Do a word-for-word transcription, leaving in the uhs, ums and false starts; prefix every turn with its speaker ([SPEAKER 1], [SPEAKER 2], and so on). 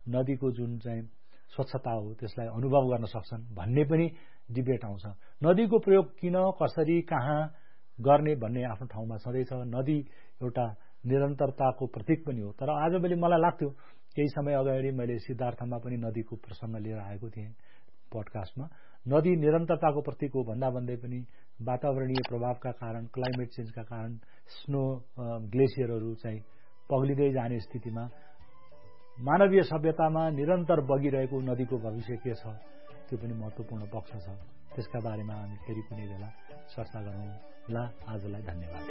[SPEAKER 1] नदीको जुन चाहिँ स्वच्छता हो त्यसलाई अनुभव गर्न सक्छन् भन्ने पनि डिबेट आउँछ। नदीको प्रयोग किन कसरी कहाँ गर्ने भन्ने आफ्नो ठाउँमा सधैँ छ। नदी एउटा निरन्तरताको प्रतीक पनि हो। तर आजभोलि मलाई लाग्थ्यो केही समय अगाडि मैले सिद्धार्थमा पनि नदीको प्रसङ्ग लिएर आएको थिएँ पडकास्टमा। नदी निरन्तरताको प्रतीक हो भन्दा भन्दै पनि वातावरणीय प्रभावका कारण क्लाइमेट चेन्जका कारण स्नो ग्लेसियरहरू चाहिँ पग्लिँदै जाने स्थितिमा मानवीय सभ्यतामा निरन्तर बगिरहेको नदीको भविष्य के छ त्यो पनि महत्त्वपूर्ण पक्ष छ। त्यसका बारेमा हामी फेरि कुनै बेला चर्चा गरौँला। आजलाई धन्यवाद।